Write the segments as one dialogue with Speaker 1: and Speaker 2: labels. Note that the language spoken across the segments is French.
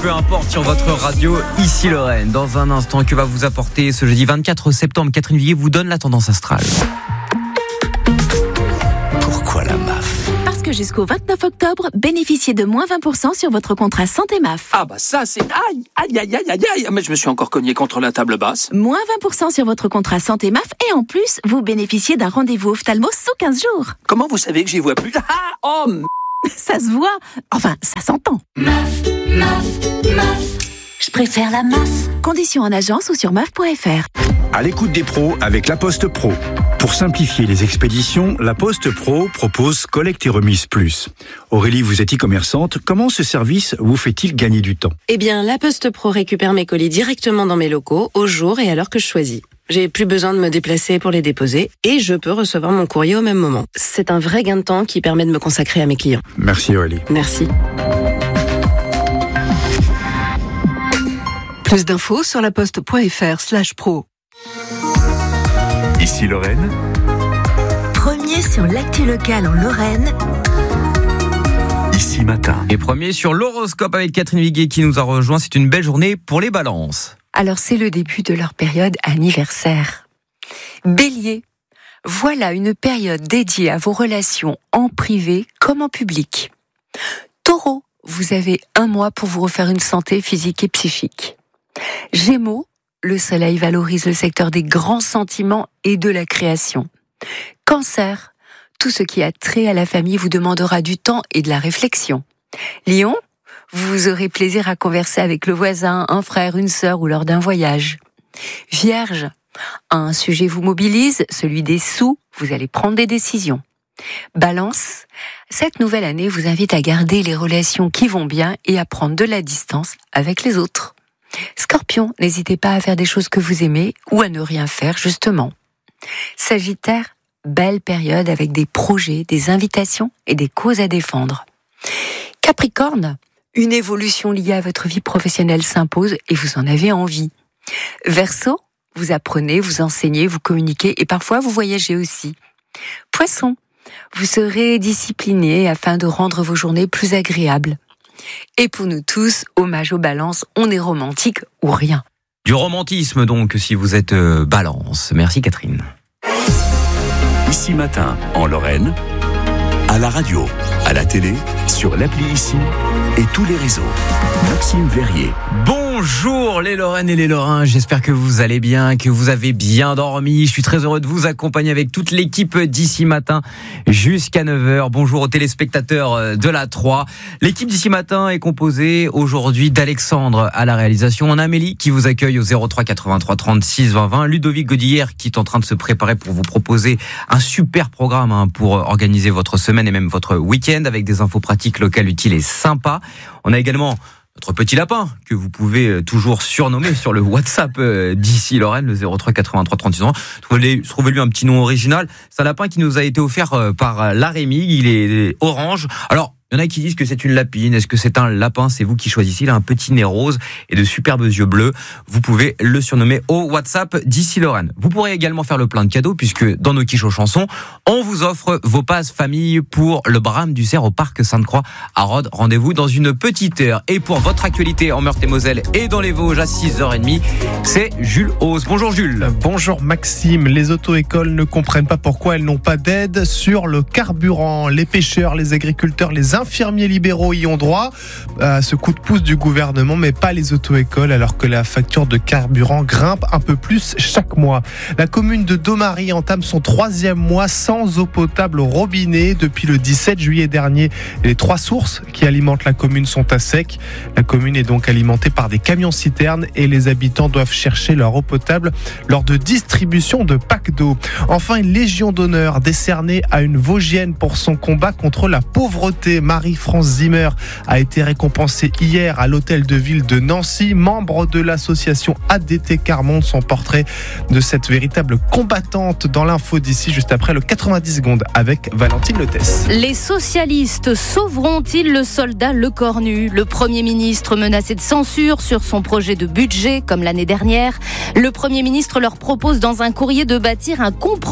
Speaker 1: peu importe sur votre radio, ici Lorraine. Dans un instant, que va vous apporter ce jeudi 24 septembre, Catherine Villiers vous donne la tendance astrale.
Speaker 2: Pourquoi la MAF ?
Speaker 3: Parce que jusqu'au 29 octobre, bénéficiez de moins 20% sur votre contrat santé MAF.
Speaker 4: Ah bah ça c'est... Aïe, mais je me suis encore cogné contre la table basse.
Speaker 3: Moins 20% sur votre contrat santé MAF et en plus, vous bénéficiez d'un rendez-vous ophtalmo sous 15 jours.
Speaker 4: Comment vous savez que j'y vois plus ?
Speaker 3: Ça se voit, enfin ça s'entend.
Speaker 5: MAF, je préfère la MAF.
Speaker 3: Conditions en agence ou sur maf.fr.
Speaker 2: À l'écoute des pros avec La Poste Pro. Pour simplifier les expéditions, La Poste Pro propose Collecte et Remise Plus. Aurélie, vous êtes e-commerçante. Comment ce service vous fait-il gagner du temps ?
Speaker 6: Eh bien, La Poste Pro récupère mes colis directement dans mes locaux, au jour et à l'heure que je choisis. J'ai plus besoin de me déplacer pour les déposer et je peux recevoir mon courrier au même moment. C'est un vrai gain de temps qui permet de me consacrer à mes clients.
Speaker 2: Merci Aurélie.
Speaker 6: Merci.
Speaker 7: Plus d'infos sur laposte.fr/pro.
Speaker 2: Ici Lorraine.
Speaker 5: Premier sur l'actu locale en Lorraine.
Speaker 2: Ici Matin.
Speaker 1: Et premier sur l'horoscope avec Catherine Villiers qui nous a rejoint. C'est une belle journée pour les balances.
Speaker 7: Alors c'est le début de leur période anniversaire. Bélier, voilà une période dédiée à vos relations en privé comme en public. Taureau, vous avez un mois pour vous refaire une santé physique et psychique. Gémeaux, le soleil valorise le secteur des grands sentiments et de la création. Cancer, tout ce qui a trait à la famille vous demandera du temps et de la réflexion. Lion, vous aurez plaisir à converser avec le voisin, un frère, une sœur ou lors d'un voyage. Vierge, un sujet vous mobilise, celui des sous, vous allez prendre des décisions. Balance, cette nouvelle année vous invite à garder les relations qui vont bien et à prendre de la distance avec les autres. Scorpion, n'hésitez pas à faire des choses que vous aimez ou à ne rien faire justement. Sagittaire, belle période avec des projets, des invitations et des causes à défendre. Capricorne, une évolution liée à votre vie professionnelle s'impose et vous en avez envie. Verseau, vous apprenez, vous enseignez, vous communiquez et parfois vous voyagez aussi. Poisson, vous serez discipliné afin de rendre vos journées plus agréables. Et pour nous tous, hommage aux balances, on est romantique ou rien.
Speaker 1: Du romantisme donc si vous êtes balance. Merci Catherine.
Speaker 2: Ici Matin en Lorraine. À la radio, à la télé, sur l'appli Ici et tous les réseaux. Maxime Verrier.
Speaker 1: Bonjour les Lorraines et les Lorrains, j'espère que vous allez bien, que vous avez bien dormi. Je suis très heureux de vous accompagner avec toute l'équipe d'Ici Matin jusqu'à 9h. Bonjour aux téléspectateurs de la 3. L'équipe d'Ici Matin est composée aujourd'hui d'Alexandre à la réalisation. On a Amélie qui vous accueille au 03 83 36 20 20. Ludovic Godillère qui est en train de se préparer pour vous proposer un super programme pour organiser votre semaine et même votre week-end avec des infos pratiques locales utiles et sympas. On a également notre petit lapin que vous pouvez toujours surnommer sur le WhatsApp d'Ici Lorraine, le 03 83 36 ans. Trouvez-lui un petit nom original. C'est un lapin qui nous a été offert par la Rémi. Il est orange. Alors, il y en a qui disent que c'est une lapine. Est-ce que c'est un lapin ? C'est vous qui choisissez. Il a un petit nez rose et de superbes yeux bleus. Vous pouvez le surnommer au WhatsApp d'Ici Lorraine. Vous pourrez également faire le plein de cadeaux puisque dans nos quiches aux chansons, on vous offre vos passes famille pour le Brame du Cerf au Parc Sainte-Croix à Rhodes. Rendez-vous dans une petite heure. Et pour votre actualité en Meurthe-et-Moselle et dans les Vosges à 6h30, c'est Jules Hauss. Bonjour Jules.
Speaker 8: Bonjour Maxime. Les auto-écoles ne comprennent pas pourquoi elles n'ont pas d'aide sur le carburant. Les pêcheurs, les agriculteurs, les infirmiers libéraux y ont droit à ce coup de pouce du gouvernement, mais pas les auto-écoles, alors que la facture de carburant grimpe un peu plus chaque mois. La commune de Domarie entame son 3e mois sans eau potable au robinet. Depuis le 17 juillet dernier, les 3 sources qui alimentent la commune sont à sec. La commune est donc alimentée par des camions-citernes et les habitants doivent chercher leur eau potable lors de distribution de packs d'eau. Enfin, une légion d'honneur décernée à une Vosgienne pour son combat contre la pauvreté. Marie-France Zimmer a été récompensée hier à l'hôtel de ville de Nancy. Membre de l'association ADT Carmonde, son portrait de cette véritable combattante dans l'info d'ici, juste après le 90 secondes avec Valentine Letès.
Speaker 9: Les socialistes sauveront-ils le soldat Le Cornu ? Le Premier ministre menacé de censure sur son projet de budget, comme l'année dernière. Le Premier ministre leur propose dans un courrier de bâtir un compromis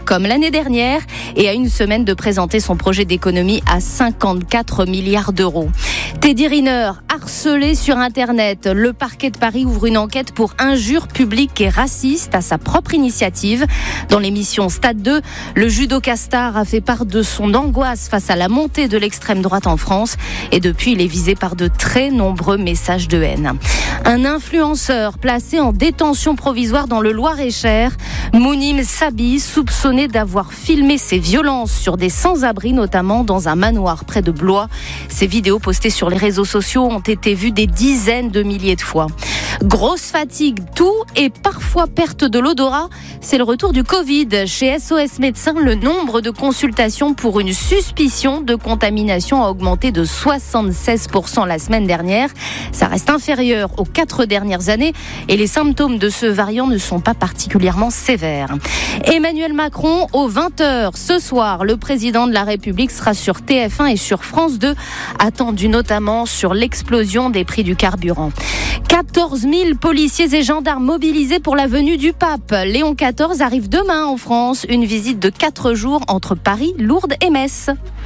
Speaker 9: comme l'année dernière, et à une semaine de présenter son projet d'économie à 54 milliards d'euros. Teddy Riner, harcelé sur Internet. Le parquet de Paris ouvre une enquête pour injures publiques et racistes à sa propre initiative. Dans l'émission Stade 2, le judoka star a fait part de son angoisse face à la montée de l'extrême droite en France. Et depuis, il est visé par de très nombreux messages de haine. Un influenceur placé en détention provisoire dans le Loir-et-Cher. Mounim Sabi, soupçonné d'avoir filmé ses violences sur des sans-abri, notamment dans un manoir près de Blois. Ces vidéos postées sur les réseaux sociaux ont été vues des dizaines de milliers de fois. Grosse fatigue, toux et parfois perte de l'odorat. C'est le retour du Covid. Chez SOS Médecins, le nombre de consultations pour une suspicion de contamination a augmenté de 76% la semaine dernière. Ça reste inférieur aux 4 dernières années et les symptômes de ce variant ne sont pas particulièrement sévères. Emmanuel Macron, aux 20h ce soir, le président de la République sera sur TF1 et sur France 2, attendu notamment sur l'explosion des prix du carburant. 14 000 policiers et gendarmes mobilisés pour la venue du pape. Léon XIV arrive demain en France. Une visite de 4 jours entre Paris, Lourdes et Metz.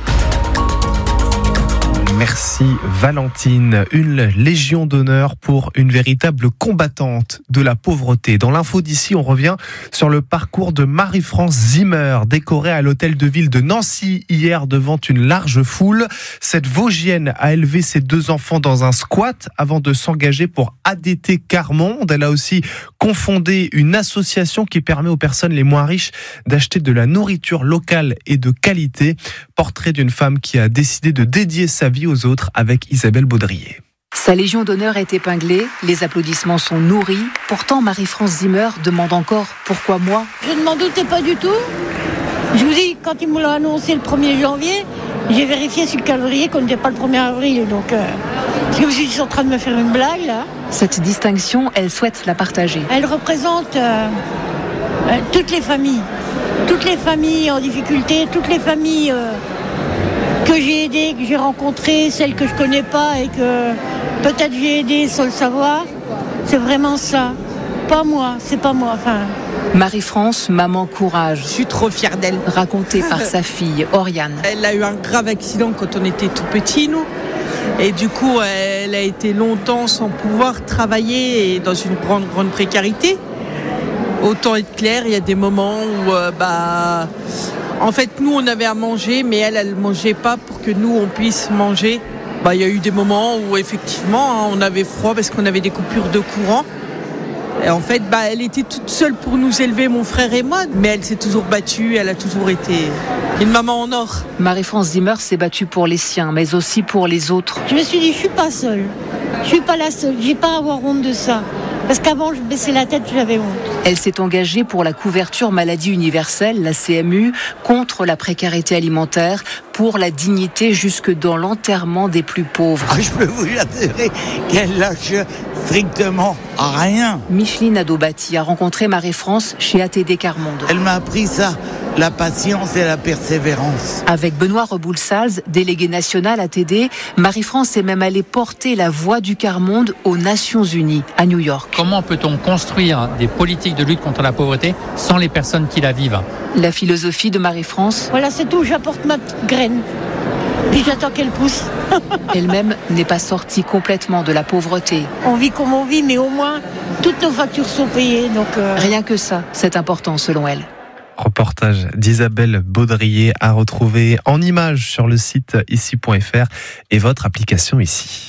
Speaker 8: Merci Valentine. Une légion d'honneur pour une véritable combattante de la pauvreté. Dans l'info d'ici, on revient sur le parcours de Marie-France Zimmer, décorée à l'hôtel de ville de Nancy hier devant une large foule. Cette Vosgienne a élevé ses 2 enfants dans un squat avant de s'engager pour ADT Quart-Monde. Elle a aussi cofondé une association qui permet aux personnes les moins riches d'acheter de la nourriture locale et de qualité. Portrait d'une femme qui a décidé de dédier sa vie aux autres avec Isabelle Baudrier.
Speaker 10: Sa légion d'honneur est épinglée, les applaudissements sont nourris. Pourtant, Marie-France Zimmer demande encore « Pourquoi moi ?»
Speaker 11: Je ne m'en doutais pas du tout. Je vous dis, quand ils me l'ont annoncé le 1er janvier, j'ai vérifié sur le calendrier qu'on n'était pas le 1er avril. Donc, je me suis dit, ils sont en train de me faire une blague, là.
Speaker 10: Cette distinction, elle souhaite la partager.
Speaker 11: Elle représente toutes les familles. Toutes les familles en difficulté, toutes les familles que j'ai aidées, que j'ai rencontrées, celles que je ne connais pas et que peut-être j'ai aidées sans le savoir. C'est vraiment ça. Pas moi, c'est pas moi. Enfin...
Speaker 10: Marie-France, maman courage.
Speaker 12: Je suis trop fière d'elle.
Speaker 10: Racontée par sa fille, Oriane.
Speaker 12: Elle a eu un grave accident quand on était tout petits, nous. Et du coup, elle a été longtemps sans pouvoir travailler et dans une grande précarité. Autant être clair, il y a des moments où, en fait, nous, on avait à manger, mais elle ne mangeait pas pour que nous, on puisse manger. Il y a eu des moments où, effectivement, on avait froid parce qu'on avait des coupures de courant. Et en fait, elle était toute seule pour nous élever, mon frère et moi, mais elle s'est toujours battue, elle a toujours été une maman en or.
Speaker 10: Marie-France Zimmer s'est battue pour les siens, mais aussi pour les autres.
Speaker 11: Je me suis dit, je ne suis pas seule. Je ne suis pas la seule. Je n'ai pas à avoir honte de ça. Parce qu'avant, je baissais la tête, j'avais honte.
Speaker 10: Elle s'est engagée pour la couverture maladie universelle, la CMU, contre la précarité alimentaire, pour la dignité jusque dans l'enterrement des plus pauvres.
Speaker 13: Je peux vous assurer qu'elle lâche strictement rien.
Speaker 10: Micheline Adobati a rencontré Marie-France chez ATD Quart-Monde.
Speaker 13: Elle m'a appris ça, la patience et la persévérance.
Speaker 10: Avec Benoît Reboul-Salz, délégué national ATD, Marie-France est même allée porter la voix du Quart-Monde aux Nations Unies, à New York.
Speaker 14: Comment peut-on construire des politiques de lutte contre la pauvreté sans les personnes qui la vivent ?
Speaker 10: La philosophie de Marie-France.
Speaker 11: Voilà, c'est tout, j'apporte ma petite graine. Puis j'attends qu'elle pousse.
Speaker 10: Elle-même n'est pas sortie complètement de la pauvreté.
Speaker 11: On vit comme on vit, mais au moins, toutes nos factures sont payées. Donc
Speaker 10: Rien que ça, c'est important selon elle.
Speaker 8: Reportage d'Isabelle Baudrier à retrouver en images sur le site ici.fr et votre application ici.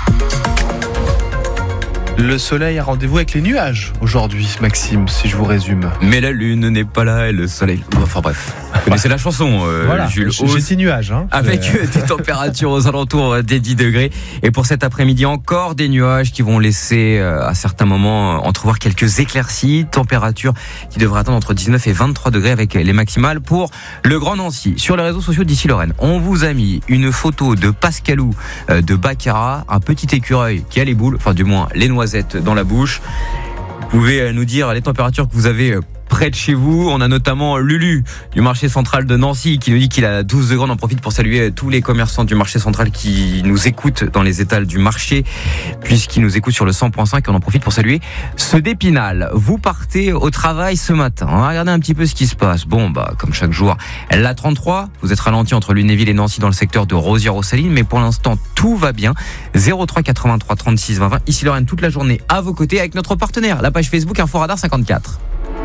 Speaker 8: Le soleil a rendez-vous avec les nuages aujourd'hui, Maxime, si je vous résume.
Speaker 1: Mais la lune n'est pas là et le soleil... Enfin bref, vous connaissez la chanson,
Speaker 8: voilà,
Speaker 1: Jules.
Speaker 8: J'ai ces nuages.
Speaker 1: Avec des températures aux alentours des 10 degrés. Et pour cet après-midi, encore des nuages qui vont laisser à certains moments entrevoir quelques éclaircies. Température qui devrait atteindre entre 19 et 23 degrés avec les maximales pour le Grand Nancy. Sur les réseaux sociaux d'ici Lorraine, on vous a mis une photo de Pascalou de Baccarat, un petit écureuil qui a les boules, enfin du moins les noisettes dans la bouche. Vous pouvez nous dire les températures que vous avez près de chez vous. On a notamment Lulu du marché central de Nancy qui nous dit qu'il a 12 degrés. On en profite pour saluer tous les commerçants du marché central qui nous écoutent dans les étals du marché, puisqu'ils nous écoutent sur le 100.5. On en profite pour saluer ceux d'Épinal. Vous partez au travail ce matin. On va regarder un petit peu ce qui se passe. Bon, comme chaque jour, la 33, vous êtes ralenti entre Lunéville et Nancy dans le secteur de Rosières-aux-Salines, mais pour l'instant, tout va bien. 03 83 36 20 20. Ici Lorraine, toute la journée à vos côtés avec notre partenaire, la page Facebook Inforadar 54.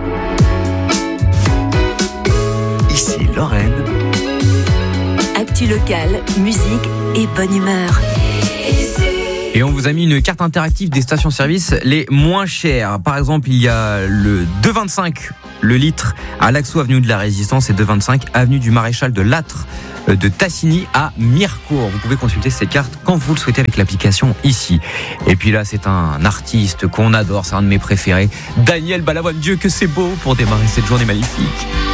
Speaker 15: Ici Lorraine.
Speaker 5: Actu locale, musique et bonne humeur.
Speaker 1: Et on vous a mis une carte interactive des stations-service les moins chères. Par exemple, il y a le 2,25 le litre à Laxou, avenue de la Résistance, et 2,25 avenue du Maréchal de Lattre de Tassigny à Mirecourt. Vous pouvez consulter ces cartes quand vous le souhaitez avec l'application ici. Et puis là, c'est un artiste qu'on adore, c'est un de mes préférés, Daniel Balavoine. Dieu que c'est beau pour démarrer cette journée magnifique.